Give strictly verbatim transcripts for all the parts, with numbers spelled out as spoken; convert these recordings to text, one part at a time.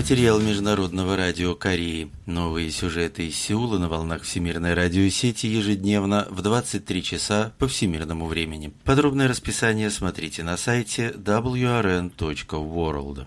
Материал Международного радио Кореи. Новые сюжеты из Сеула на волнах Всемирной радиосети ежедневно в двадцать три часа по всемирному времени. Подробное расписание смотрите на сайте дабл ю ар эн точка ворлд.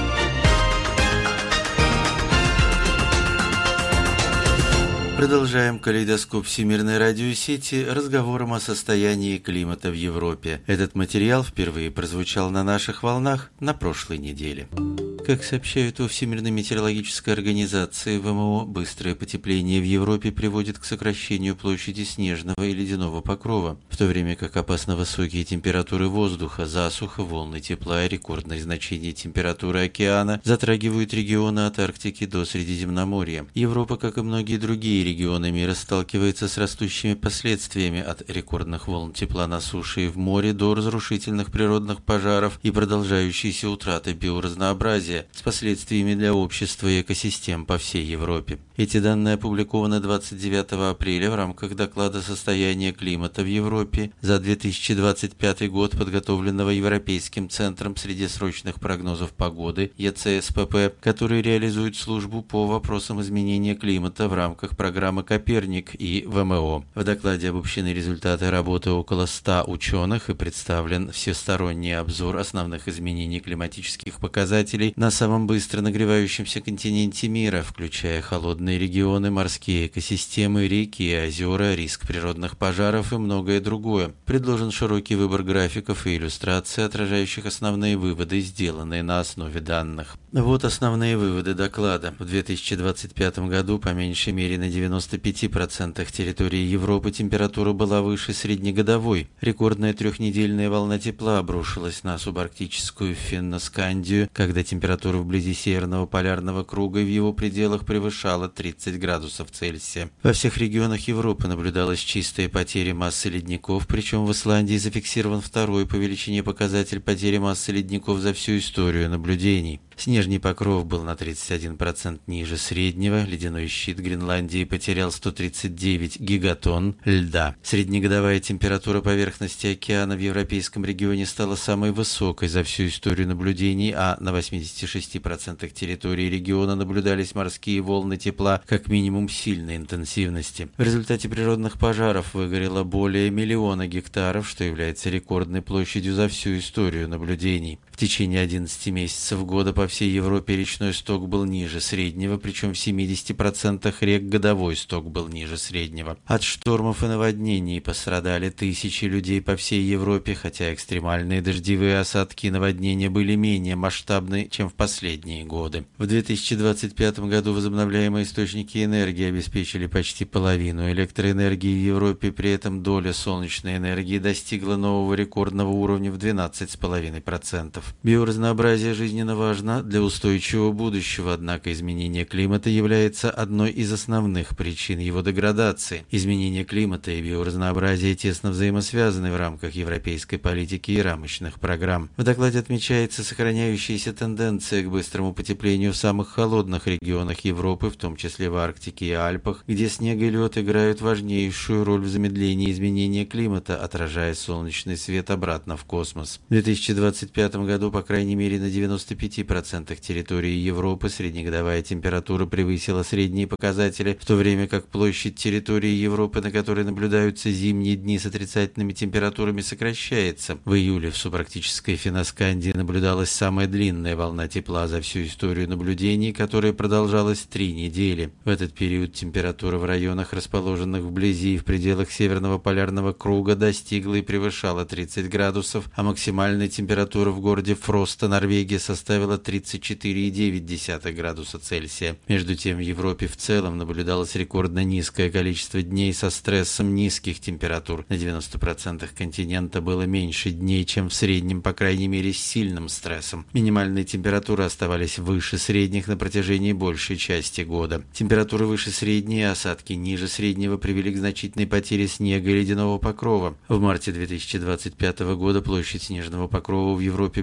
Продолжаем калейдоскоп Всемирной радиосети разговором о состоянии климата в Европе. Этот материал впервые прозвучал на наших волнах на прошлой неделе. Как сообщают во Всемирной метеорологической организации вэ эм о, быстрое потепление в Европе приводит к сокращению площади снежного и ледяного покрова, в то время как опасно высокие температуры воздуха, засуха, волны тепла и рекордные значения температуры океана затрагивают регионы от Арктики до Средиземноморья. Европа, как и многие другие регионы мира, сталкивается с растущими последствиями от рекордных волн тепла на суше и в море до разрушительных природных пожаров и продолжающейся утраты биоразнообразия, с последствиями для общества и экосистем по всей Европе. Эти данные опубликованы двадцать девятого апреля в рамках доклада «Состояние климата в Европе» за две тысячи двадцать пятый год, подготовленного Европейским центром среднесрочных прогнозов погоды е цэ эс пэ пэ, который реализует службу по вопросам изменения климата в рамках программы «Коперник» и вэ эм о. В докладе обобщены результаты работы около ста ученых и представлен всесторонний обзор основных изменений климатических показателей на самом быстро нагревающемся континенте мира, включая холодные регионы, морские экосистемы, реки и озера, риск природных пожаров и многое другое. Предложен широкий выбор графиков и иллюстраций, отражающих основные выводы, сделанные на основе данных. Вот основные выводы доклада. В две тысячи двадцать пятом году по меньшей мере на девяноста пяти процентах территории Европы температура была выше среднегодовой. Рекордная трехнедельная волна тепла обрушилась на субарктическую Финно-Скандию, когда температура вблизи Северного полярного круга и в его пределах превышала тридцать градусов Цельсия. Во всех регионах Европы наблюдалась чистая потеря массы ледников, причем в Исландии зафиксирован второй по величине показатель потери массы ледников за всю историю наблюдений. Снежный покров был на тридцать один процент ниже среднего, ледяной щит Гренландии потерял сто тридцать девять гигатонн льда. Среднегодовая температура поверхности океана в европейском регионе стала самой высокой за всю историю наблюдений, а на восьмидесяти шести процентах территории региона наблюдались морские волны тепла как минимум сильной интенсивности. В результате природных пожаров выгорело более миллиона гектаров, что является рекордной площадью за всю историю наблюдений. В течение одиннадцати месяцев года по всей Европе речной сток был ниже среднего, причем в семидесяти процентах рек годовой сток был ниже среднего. От штормов и наводнений пострадали тысячи людей по всей Европе, хотя экстремальные дождевые осадки и наводнения были менее масштабны, чем в последние годы. В две тысячи двадцать пятом году возобновляемые источники энергии обеспечили почти половину электроэнергии в Европе, при этом доля солнечной энергии достигла нового рекордного уровня в двенадцать целых пять десятых процента. Биоразнообразие жизненно важно для устойчивого будущего, однако изменение климата является одной из основных причин его деградации. Изменение климата и биоразнообразие тесно взаимосвязаны в рамках европейской политики и рамочных программ. В докладе отмечается сохраняющаяся тенденция к быстрому потеплению в самых холодных регионах Европы, в том числе в Арктике и Альпах, где снег и лед играют важнейшую роль в замедлении изменения климата, отражая солнечный свет обратно в космос. В две тысячи двадцать пятом году, по крайней мере, на девяноста пяти процентах территории Европы среднегодовая температура превысила средние показатели, в то время как площадь территории Европы, на которой наблюдаются зимние дни с отрицательными температурами, сокращается. В июле в субарктической Финно-Скандии наблюдалась самая длинная волна тепла за всю историю наблюдений, которая продолжалась три недели. В этот период температура в районах, расположенных вблизи и в пределах Северного полярного круга, достигла и превышала тридцать градусов, а максимальная температура в городе Фроста, Норвегия, составила тридцать четыре целых девять десятых градуса Цельсия. Между тем, в Европе в целом наблюдалось рекордно низкое количество дней со стрессом низких температур. На девяноста процентах континента было меньше дней, чем в среднем, по крайней мере, с сильным стрессом. Минимальные температуры оставались выше средних на протяжении большей части года. Температуры выше средней, а осадки ниже среднего привели к значительной потере снега и ледяного покрова. В марте две тысячи двадцать пятого года площадь снежного покрова в Европе была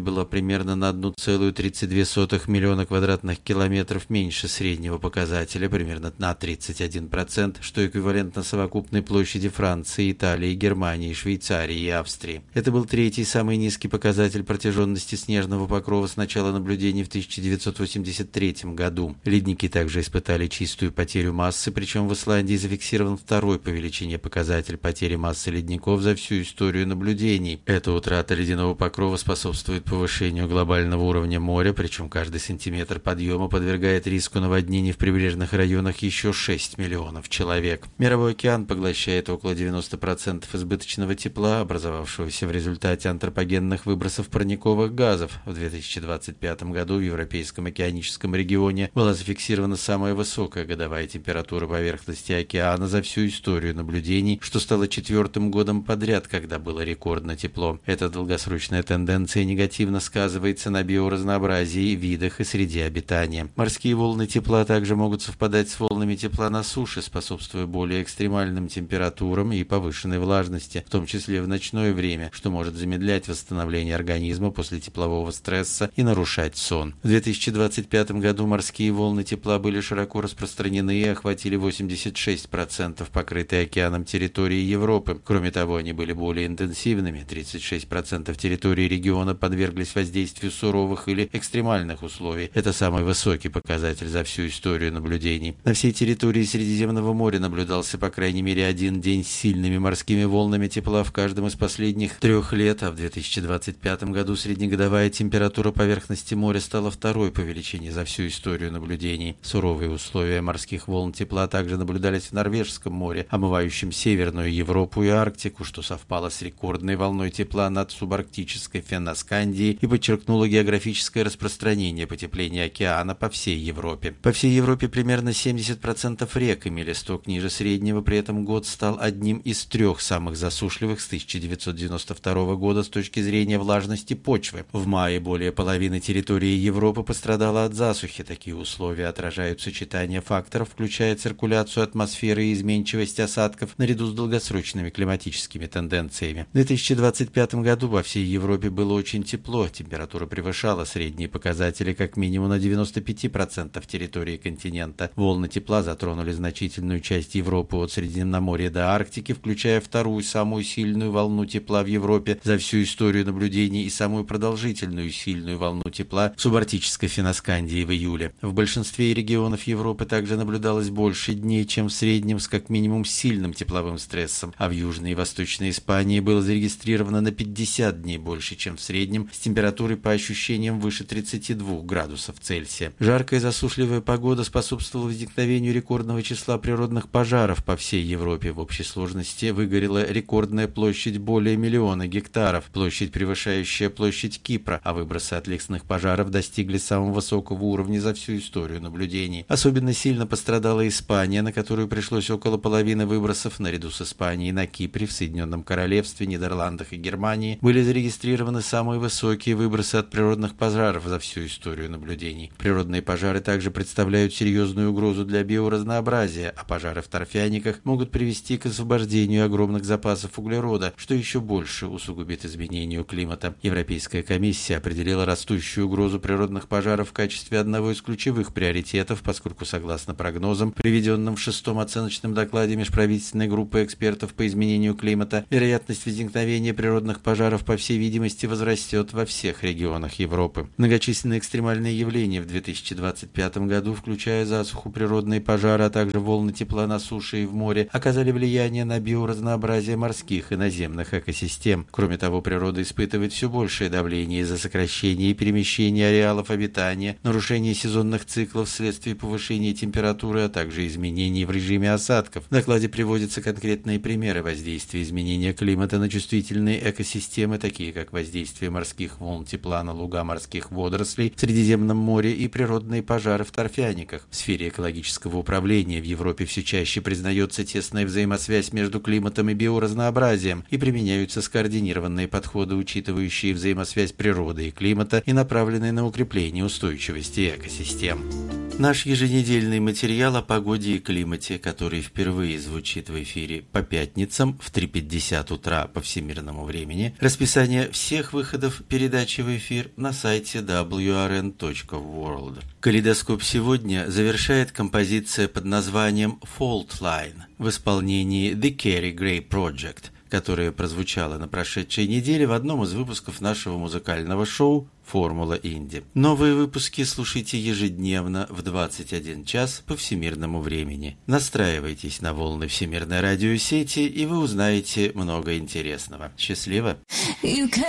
была примерно на одна целая тридцать две сотых миллиона квадратных километров меньше среднего показателя, примерно на тридцать один процент, что эквивалентно совокупной площади Франции, Италии, Германии, Швейцарии и Австрии. Это был третий самый низкий показатель протяженности снежного покрова с начала наблюдений в тысяча девятьсот восемьдесят третьем году. Ледники также испытали чистую потерю массы, причем в Исландии зафиксирован второй по величине показатель потери массы ледников за всю историю наблюдений. Эта утрата ледяного покрова способствует повышению глобального уровня моря, причем каждый сантиметр подъема подвергает риску наводнений в прибрежных районах еще шесть миллионов человек. Мировой океан поглощает около девяноста процентов избыточного тепла, образовавшегося в результате антропогенных выбросов парниковых газов. В две тысячи двадцать пятом году в Европейском океаническом регионе была зафиксирована самая высокая годовая температура поверхности океана за всю историю наблюдений, что стало четвертым годом подряд, когда было рекордно тепло. Эта долгосрочная тенденция негативно сказывается на биоразнообразии, видах и среде обитания. Морские волны тепла также могут совпадать с волнами тепла на суше, способствуя более экстремальным температурам и повышенной влажности, в том числе в ночное время, что может замедлять восстановление организма после теплового стресса и нарушать сон. В две тысячи двадцать пятом году морские волны тепла были широко распространены и охватили восемьдесят шесть процентов покрытой океаном территории Европы. Кроме того, они были более интенсивными. тридцать шесть процентов территории региона подверглись воздействию суровых или экстремальных условий. Это самый высокий показатель за всю историю наблюдений. На всей территории Средиземного моря наблюдался по крайней мере один день с сильными морскими волнами тепла в каждом из последних трех лет, а в две тысячи двадцать пятом году среднегодовая температура поверхности моря стала второй по величине за всю историю наблюдений. Суровые условия морских волн тепла также наблюдались в Норвежском море, омывающем Северную Европу и Арктику, что совпало с рекордной волной тепла над субарктической Фенноскандией и подчеркнуло географическое распространение потепления океана по всей Европе. По всей Европе примерно семьдесят процентов рек имели сток ниже среднего, при этом год стал одним из трех самых засушливых с тысяча девятьсот девяносто второго года с точки зрения влажности почвы. В мае более половины территории Европы пострадала от засухи. Такие условия отражают сочетание факторов, включая циркуляцию атмосферы и изменчивость осадков, наряду с долгосрочными климатическими тенденциями. В две тысячи двадцать пятом году во всей Европе было очень тепло. Температура превышала средние показатели как минимум на девяносто пять процентов территории континента. Волны тепла затронули значительную часть Европы от Средиземноморья до Арктики, включая вторую самую сильную волну тепла в Европе за всю историю наблюдений и самую продолжительную сильную волну тепла в субарктической Фенноскандии в июле. В большинстве регионов Европы также наблюдалось больше дней, чем в среднем, с как минимум сильным тепловым стрессом, а в Южной и Восточной Испании было зарегистрировано на пятьдесят дней больше, чем в среднем, с температурой по ощущениям выше тридцати двух градусов Цельсия. Жаркая и засушливая погода способствовала возникновению рекордного числа природных пожаров по всей Европе. В общей сложности выгорела рекордная площадь более миллиона гектаров, площадь, превышающая площадь Кипра, а выбросы от лесных пожаров достигли самого высокого уровня за всю историю наблюдений. Особенно сильно пострадала Испания, на которую пришлось около половины выбросов. Наряду с Испанией на Кипре, в Соединенном Королевстве, Нидерландах и Германии были зарегистрированы самые высокие выбросы от природных пожаров за всю историю наблюдений. Природные пожары также представляют серьезную угрозу для биоразнообразия, а пожары в торфяниках могут привести к освобождению огромных запасов углерода, что еще больше усугубит изменению климата. Европейская комиссия определила растущую угрозу природных пожаров в качестве одного из ключевых приоритетов, поскольку, согласно прогнозам, приведенным в шестом оценочном докладе межправительственной группы экспертов по изменению климата, вероятность возникновения природных пожаров, по всей видимости, возрастет во всех регионах Европы. Многочисленные экстремальные явления в две тысячи двадцать пятом году, включая засуху, природные пожары, а также волны тепла на суше и в море, оказали влияние на биоразнообразие морских и наземных экосистем. Кроме того, природа испытывает все большее давление из-за сокращения и перемещения ареалов обитания, нарушения сезонных циклов вследствие повышения температуры, а также изменений в режиме осадков. В докладе приводятся конкретные примеры воздействия изменения климата на чувствительные экосистемы, такие как воздействие морских волн тепла на луга морских водорослей в Средиземном море и природные пожары в торфяниках. В сфере экологического управления в Европе все чаще признается тесная взаимосвязь между климатом и биоразнообразием, и применяются скоординированные подходы, учитывающие взаимосвязь природы и климата и направленные на укрепление устойчивости экосистем. Наш еженедельный материал о погоде и климате, который впервые звучит в эфире по пятницам в три пятьдесят утра по всемирному времени. Расписание всех выходов передачи в эфир на сайте дабл ю ар эн точка ворлд. Калейдоскоп сегодня завершает композиция под названием Fault Line в исполнении The Kerry Gray Project, которая прозвучала на прошедшей неделе в одном из выпусков нашего музыкального шоу «Формула Инди». Новые выпуски слушайте ежедневно в двадцать один час по всемирному времени. Настраивайтесь на волны Всемирной радиосети, и вы узнаете много интересного. Счастливо!